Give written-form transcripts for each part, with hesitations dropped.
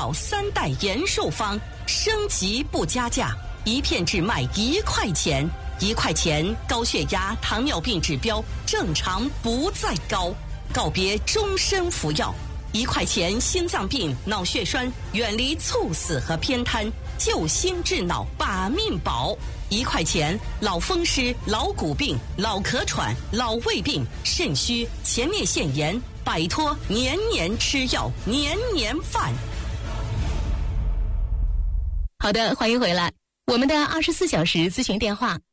药3代延寿方升级不加价，一片只卖1块钱，1块钱高血压、糖尿病指标正常不再高，告别终身服药。1块钱心脏病、脑血栓远离猝死和偏瘫，救心治脑把命保。1块钱老风湿、老骨病、老咳喘、老胃病、肾虚、前列腺炎，摆脱年年吃药、年年犯。 好的，欢迎回来。我们的24小时咨询电话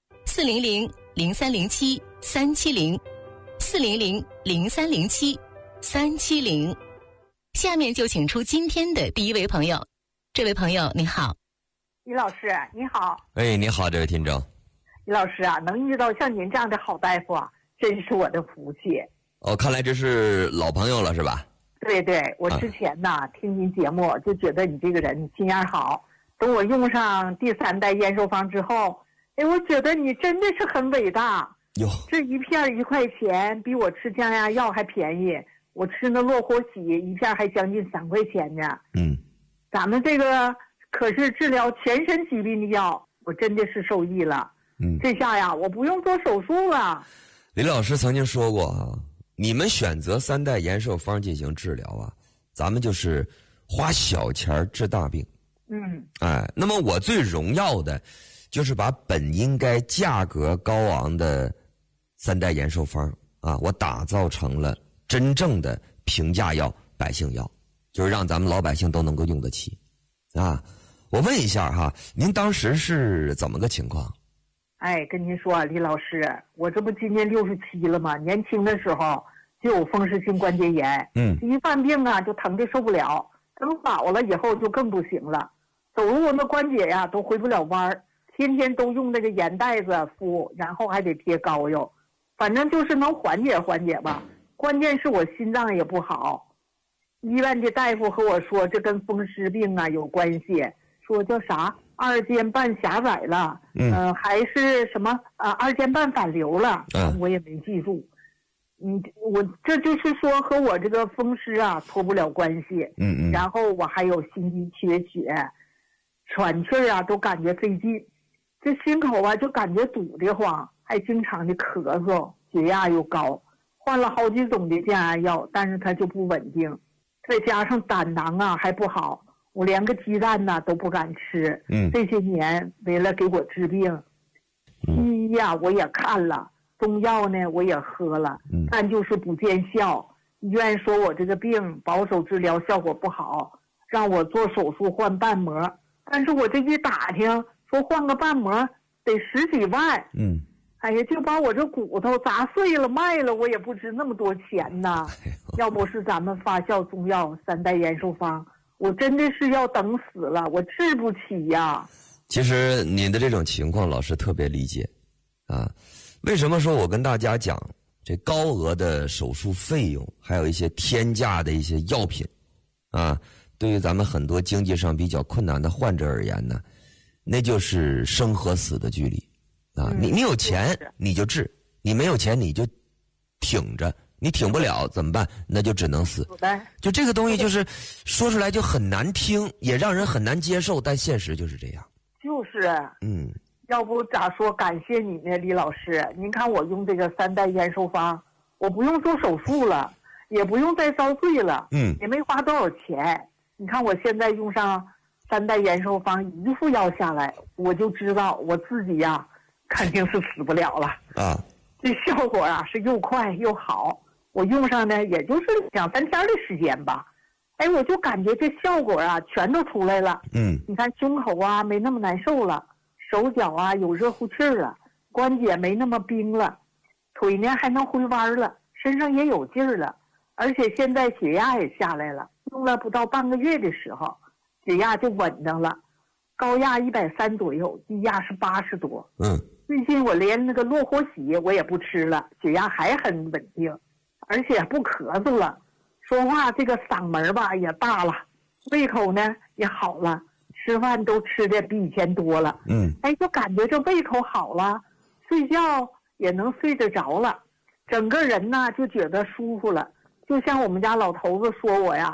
400-0307-370，400-0307-370。下面就请出今天的第一位朋友。这位朋友你好。 李老师你好。 哎，你好，这位听众。 李老师啊，能遇到像您这样的好大夫啊，真是我的福气。 哦，看来这是老朋友了是吧？ 对对，我之前呢、听您节目就觉得你这个人心眼好，等我用上第3代延寿方之后，哎，我觉得你真的是很伟大。 哟， 这一片1块钱，比我吃降压药还便宜。我吃那落火喜一片还将近3块钱呢。咱们这个可是治疗全身疾病的药，我真的是受益了。这下呀，我不用做手术了。 李老师曾经说过啊，你们选择3代延寿方进行治疗啊，咱们就是花小钱治大病。那么我最荣耀的，就是把本应该价格高昂的3代延寿方啊，我打造成了真正的平价药、百姓药，就是让咱们老百姓都能够用得起啊。我问一下哈，您当时是怎么个情况？ 哎，跟您说啊，李老师，我这不今年67了吗？年轻的时候就有风湿性关节炎，一犯病啊就疼得受不了，等老了以后就更不行了，走路那关节呀都回不了弯儿，天天都用那个盐袋子敷，然后还得贴膏药，反正就是能缓解缓解吧。关键是我心脏也不好，医院的大夫和我说这跟风湿病啊有关系，说叫啥二尖瓣狭窄了，还是什么二尖瓣反流了，我也没记住。我这就是说和我这个风湿啊脱不了关系。然后我还有心肌缺血，喘气儿啊都感觉费劲，这心口啊就感觉堵得慌，还经常的咳嗽，血压又高，换了好几种的降压药，但是它就不稳定，再加上胆囊啊还不好，我连个鸡蛋呢都不敢吃。这些年为了给我治病，西医呀我也看了，中药呢我也喝了，但就是不见效。医院说我这个病保守治疗效果不好，让我做手术换瓣膜，但是我这一打听说换个瓣膜得10几万。哎呀，就把我这骨头砸碎了卖了，我也不值那么多钱呐。要不是咱们发酵中药3代延寿方，我真的是要等死了，我治不起呀。 其实您的这种情况，老师特别理解啊。为什么说我跟大家讲这高额的手术费用，还有一些天价的一些药品啊，对于咱们很多经济上比较困难的患者而言呢，那就是生和死的距离啊。你有钱你就治，你没有钱你就挺着，你挺不了怎么办？那就只能死。就这个东西就是说出来就很难听，也让人很难接受，但现实就是这样。 就是要不咋说感谢你呢，李老师。您看我用这个3代延寿方，我不用做手术了，也不用再遭罪了，也没花多少钱。你看我现在用上3代延寿方一副药下来，我就知道我自己呀肯定是死不了了啊。这效果啊是又快又好，我用上呢也就是2-3天的时间吧，哎，我就感觉这效果啊全都出来了。你看胸口啊没那么难受了，手脚啊有热乎气儿了，关节没那么冰了，腿呢还能回弯了，身上也有劲儿了，而且现在血压也下来了，用了不到半个月的时候，血压就稳当了，高压130左右，低压是80多。最近我连那个落火喜我也不吃了，血压还很稳定，而且不咳嗽了，说话这个嗓门吧也大了，胃口呢也好了，吃饭都吃的比以前多了。哎，就感觉这胃口好了，睡觉也能睡得着了，整个人呢就觉得舒服了。就像我们家老头子说我呀，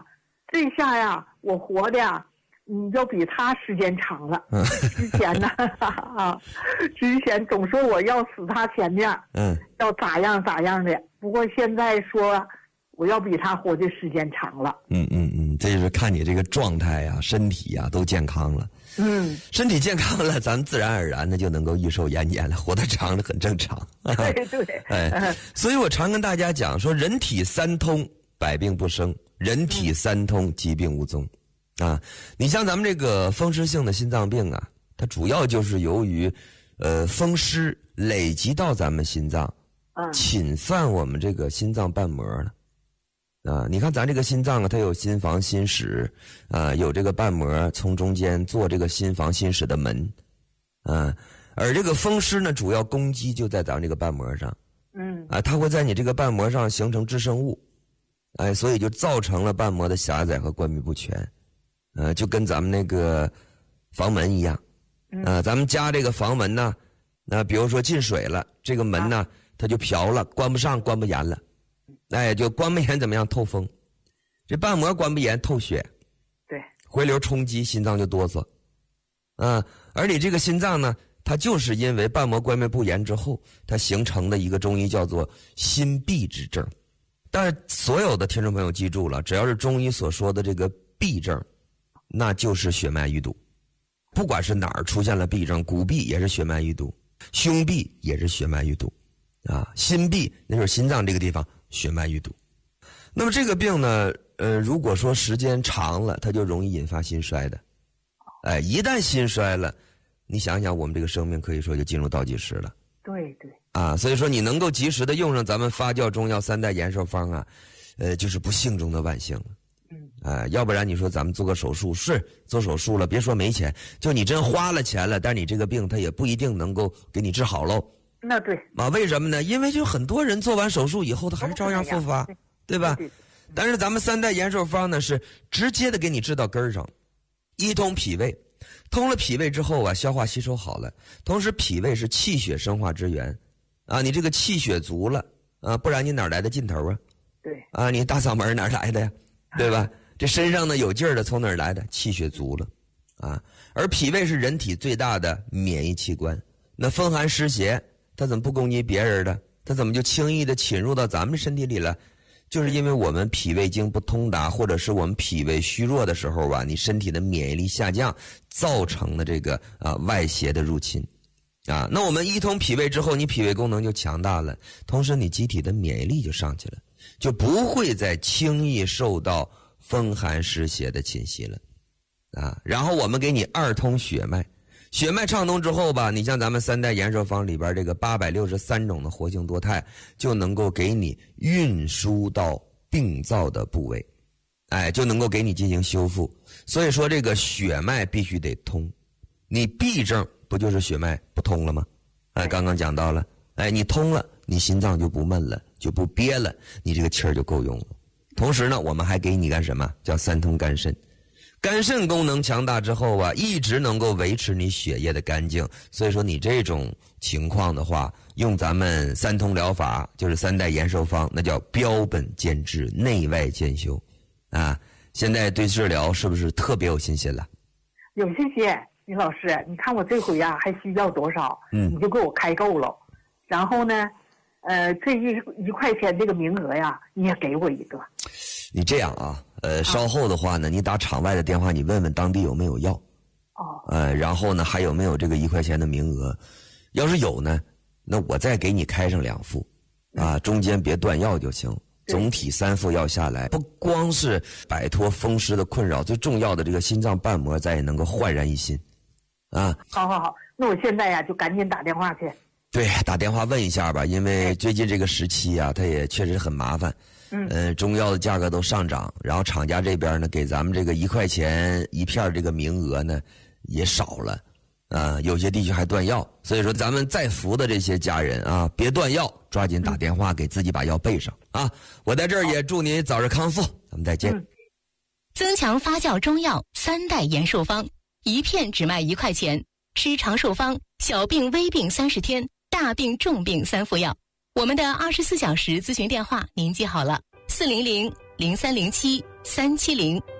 这下呀，我活的呀，要比他时间长了。之前呢，之前总说我要死他前面，要咋样咋样的。不过现在说我要比他活的时间长了。 这就是看你这个状态呀、身体呀都健康了。身体健康了，咱们自然而然的就能够益寿延年了，活得长了很正常。 对。 所以我常跟大家讲说，人体三通，百病不生；人体三通，疾病无踪。你像咱们这个风湿性的心脏病啊，它主要就是由于风湿累积到咱们心脏，侵犯我们这个心脏瓣膜了。你看咱这个心脏啊，它有心房心室，有这个瓣膜从中间做这个心房心室的门，而这个风湿呢，主要攻击就在咱们这个瓣膜上，它会在你这个瓣膜上形成致生物，所以就造成了瓣膜的狭窄和关闭不全，就跟咱们那个房门一样，咱们家这个房门呢，比如说进水了，这个门呢，它就瓢了，关不上，关不严了。就关不严怎么样？透风，这瓣膜关不严透血， 对， 回流冲击，心脏就哆嗦，而你这个心脏呢，它就是因为瓣膜关闭不严之后，它形成的一个中医叫做心闭之症。但是所有的听众朋友记住了，只要是中医所说的这个闭症，那就是血脉淤堵，不管是哪儿出现了闭症，骨壁也是血脉淤堵，胸壁也是血脉淤堵，心壁那就是心脏这个地方血脉淤堵。那么这个病呢，如果说时间长了，它就容易引发心衰的。一旦心衰了，你想想我们这个生命可以说就进入倒计时了。 对。 所以说你能够及时的用上咱们发酵中药三代延寿方啊，就是不幸中的万幸了。要不然你说咱们做个手术，是做手术了，别说没钱，就你真花了钱了，但你这个病它也不一定能够给你治好喽。 那对为什么呢？因为就很多人做完手术以后，他还是照样复发，对吧？但是咱们三代延寿方呢，是直接的给你治到根儿上，一通脾胃，通了脾胃之后啊，消化吸收好了，同时脾胃是气血生化之源，你这个气血足了不然你哪来的劲头啊？ 对你大嗓门哪来的呀？对吧？这身上呢有劲儿的从哪儿来的？气血足了而脾胃是人体最大的免疫器官，那风寒湿邪它怎么不攻击别人的？它怎么就轻易的侵入到咱们身体里了？就是因为我们脾胃经不通达，或者是我们脾胃虚弱的时候吧，你身体的免疫力下降，造成的这个外邪的入侵那我们一通脾胃之后，你脾胃功能就强大了，同时你机体的免疫力就上去了，就不会再轻易受到风寒湿邪的侵袭了然后我们给你二通血脉，血脉畅通之后吧，你像咱们三代延寿方里边这个863种的活性多肽，就能够给你运输到病灶的部位，就能够给你进行修复。所以说这个血脉必须得通，你闭症不就是血脉不通了吗？刚刚讲到了，你通了，你心脏就不闷了，就不憋了，你这个气儿就够用了。同时呢，我们还给你干什么？叫三通肝肾。肝肾功能强大之后啊，一直能够维持你血液的干净。所以说你这种情况的话，用咱们三通疗法，就是三代延寿方，那叫标本兼治，内外兼修现在对治疗是不是特别有信心了？ 有信心，李老师，你看我这回还需要多少，你就给我开够了。然后呢，这1块钱这个名额呀，你也给我一个。 你这样稍后的话呢，你打场外的电话，你问问当地有没有药。然后呢，还有没有这个1块钱的名额？要是有呢，那我再给你开上2副，中间别断药就行。总体3副药下来，不光是摆脱风湿的困扰，最重要的这个心脏瓣膜咱也能够焕然一新。 好，那我现在呀就赶紧打电话去。 对，打电话问一下吧，因为最近这个时期它也确实很麻烦。中药的价格都上涨，然后厂家这边呢给咱们这个1块钱1片这个名额呢也少了，有些地区还断药，所以说咱们在服的这些家人别断药，抓紧打电话给自己把药备上我在这儿也祝您早日康复，咱们再见。 增强发酵中药3代延寿方，1片只卖1块钱，吃长寿方，小病微病30天，大病重病3副药。我们的24小时咨询电话您记好了，400-0307-370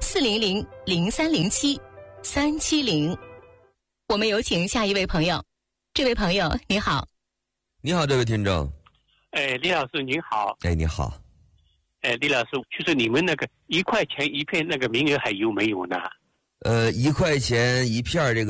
400-0307-370。我们有请下一位朋友。这位朋友你好。 你好，这位听众。 李老师您好。 你好。 李老师，就是你们那个1块钱一片那个名额还有没有呢？ 1块钱一片这个